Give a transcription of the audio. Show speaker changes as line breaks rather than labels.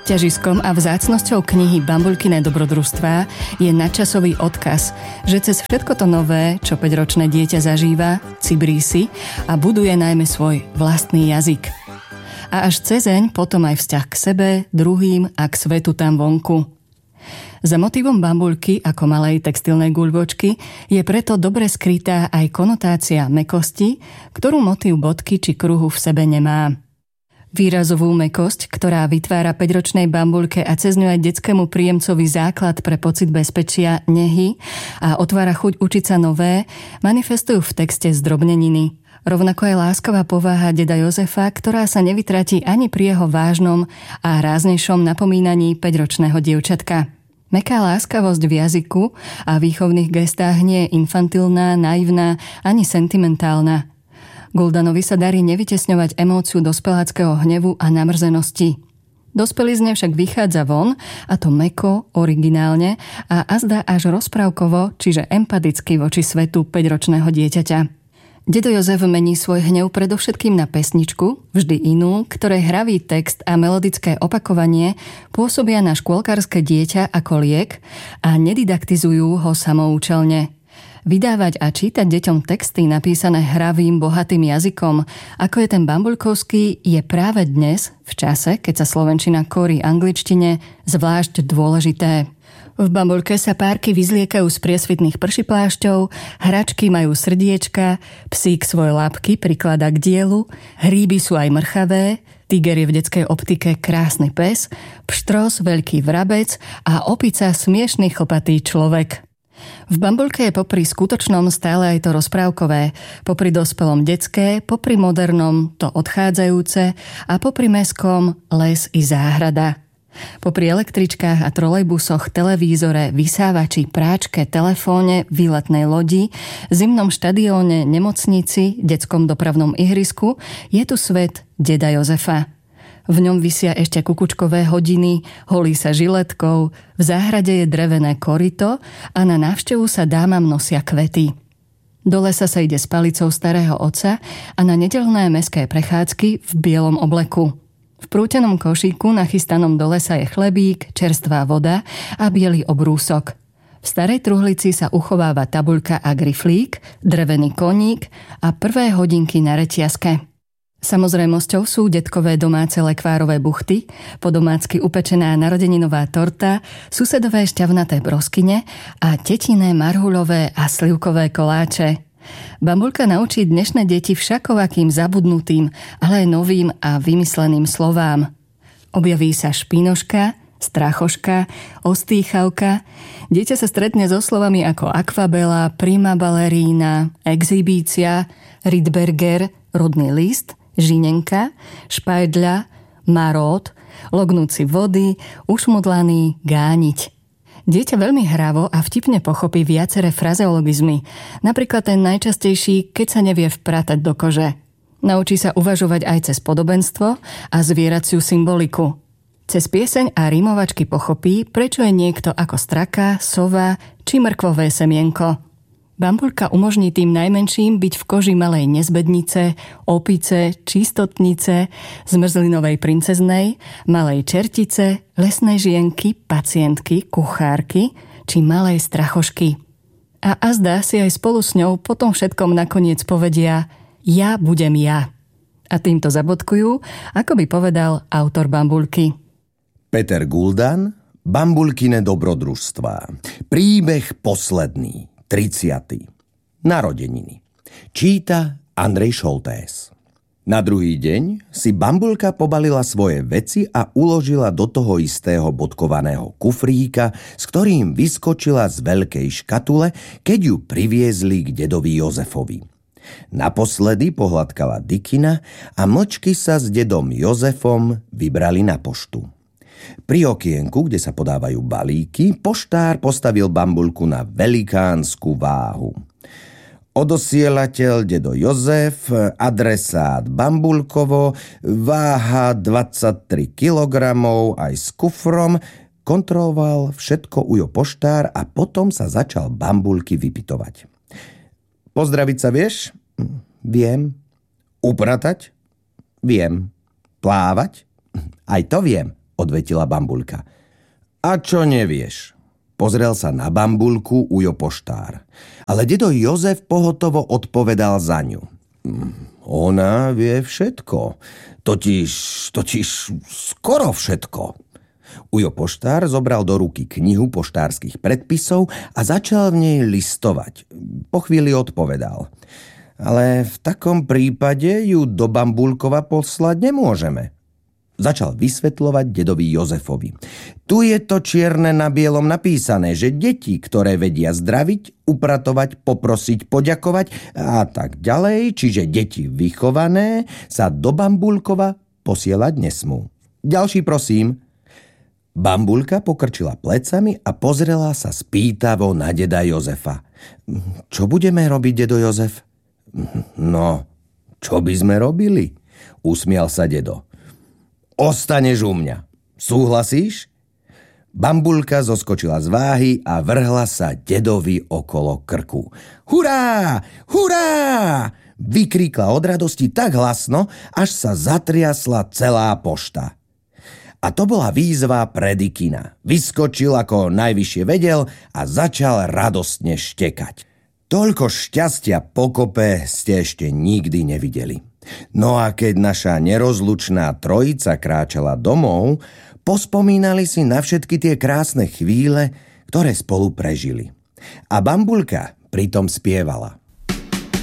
Ťažiskom a vzácnosťou knihy Bambulkine dobrodružstvá je nadčasový odkaz, že cez všetko to nové, čo 5-ročné dieťa zažíva, cibrí si a buduje najmä svoj vlastný jazyk. A až cezeň potom aj vzťah k sebe, druhým a k svetu tam vonku. Za motívom bambulky ako malej textilnej guľvočky je preto dobre skrytá aj konotácia mäkkosti, ktorú motív bodky či kruhu v sebe nemá. Výrazovú mäkkosť, ktorá vytvára 5-ročnej bambulke a cez ňu aj detskému príjemcovi základ pre pocit bezpečia, nehy a otvára chuť učiť sa nové, manifestujú v texte zdrobneniny. Rovnako aj láskavá povaha deda Jozefa, ktorá sa nevytratí ani pri jeho vážnom a ráznejšom napomínaní 5-ročného dievčatka. Mäkká láskavosť v jazyku a výchovných gestách nie je infantilná, naivná ani sentimentálna. Guldanovi sa darí nevytesňovať emóciu dospeláckého hnevu a namrzenosti. Dospelý z nej však vychádza von, a to mäkko, originálne a azda až rozprávkovo, čiže empaticky voči svetu 5-ročného dieťaťa. Dedo Jozef mení svoj hnev predovšetkým na pesničku, vždy inú, ktorej hravý text a melodické opakovanie pôsobia na škôlkarské dieťa ako liek a nedidaktizujú ho samoučelne. Vydávať a čítať deťom texty napísané hravým, bohatým jazykom, ako je ten bambulkovský, je práve dnes, v čase, keď sa slovenčina korí angličtine, zvlášť dôležité. V bambulke sa párky vyzliekajú z priesvitných pršiplášťov, hračky majú srdiečka, psík svoje labky prikladá k dielu, hríby sú aj mrchavé, tiger je v detskej optike krásny pes, pštros veľký vrabec a opica smiešný chlpatý človek. V bambulke je popri skutočnom stále aj to rozprávkové, popri dospelom detské, popri modernom to odchádzajúce a popri mestskom les i záhrada. Popri električkách a trolejbusoch, televízore, vysávači, práčke, telefóne, výletnej lodi, zimnom štadióne, nemocnici, detskom dopravnom ihrisku je tu svet deda Jozefa. V ňom visia ešte kukučkové hodiny, holí sa žiletkou, v záhrade je drevené koryto a na návštevu sa dámam nosia kvety. Do lesa sa ide s palicou starého otca a na nedeľné mestské prechádzky v bielom obleku. V prútenom košíku nachystanom do lesa je chlebík, čerstvá voda a biely obrúsok. V starej truhlici sa uchováva tabuľka a griflík, drevený koník a prvé hodinky na reťazke. Samozrejmosťou sú detkové domáce lekvárové buchty, po domácky upečená narodeninová torta, susedové šťavnaté broskyne a tetiné marhuľové a slivkové koláče. Bambulka naučí dnešné deti všakovakým zabudnutým, ale aj novým a vymysleným slovám. Objaví sa špinoška, strachoška, ostýchavka. Dieťa sa stretne so slovami ako akvabela, prima ballerína, exhibícia, Rydberger, rodný list, žinenka, špajdľa, maród, lognúci vody, ušmudlaný, gániť. Dieťa veľmi hravo a vtipne pochopí viaceré frazeologizmy, napríklad ten najčastejší, keď sa nevie vpratať do kože. Naučí sa uvažovať aj cez podobenstvo a zvieraciu symboliku. Cez pieseň a rímovačky pochopí, prečo je niekto ako straka, sova či mrkvové semienko. Bambulka umožní tým najmenším byť v koži malej nezbednice, opice, čistotnice, zmrzlinovej princeznej, malej čertice, lesnej žienky, pacientky, kuchárky či malej strachošky. A azda si aj spolu s ňou potom všetkom nakoniec povedia ja budem ja. A týmto zabodkujú, ako by povedal autor bambulky.
Peter Guldan, Bambulkine dobrodružstvá. Príbeh posledný. 30. Narodeniny. Číta Andrej Šoltés. Na druhý deň si Bambulka pobalila svoje veci a uložila do toho istého bodkovaného kufríka, s ktorým vyskočila z veľkej škatule, keď ju priviezli k dedovi Jozefovi. Naposledy pohľadkala Dikina a mlčky sa s dedom Jozefom vybrali na poštu. Pri okienku, kde sa podávajú balíky, poštár postavil Bambulku na velikánsku váhu. Odosielateľ dedo Jozef, adresát Bambulkovo, váha 23 kg, aj s kufrom, kontroloval všetko ujo poštár a potom sa začal Bambulky vypytovať. Pozdraviť sa vieš? Viem. Upratať? Viem. Plávať? Aj to viem. odvetila Bambulka. A čo nevieš? Pozrel sa na Bambulku Ujo poštár. Ale dedo Jozef pohotovo odpovedal za ňu. Ona vie všetko. Totiž skoro všetko. Ujo poštár zobral do ruky knihu poštárskych predpisov a začal v nej listovať. Po chvíli odpovedal. Ale v takom prípade ju do Bambulkova poslať nemôžeme. Začal vysvetľovať dedovi Jozefovi. Tu je to čierne na bielom napísané, že deti, ktoré vedia zdraviť, upratovať, poprosiť, poďakovať a tak ďalej, čiže deti vychované, sa do Bambulkova posielať nesmú. Ďalší prosím. Bambulka pokrčila plecami a pozrela sa spýtavo na deda Jozefa. Čo budeme robiť, dedo Jozef? No, čo by sme robili? Usmial sa dedo. Ostaneš u mňa. Súhlasíš? Bambulka zoskočila z váhy a vrhla sa dedovi okolo krku. Hurá! Hurá! Vykríkla od radosti tak hlasno, až sa zatriasla celá pošta. A to bola výzva pre Dikina. Vyskočil ako najvyššie vedel a začal radostne štekať. Toľko šťastia pokope ste ešte nikdy nevideli. No a keď naša nerozlučná trojica kráčala domov, pospomínali si na všetky tie krásne chvíle, ktoré spolu prežili. A Bambulka pritom spievala.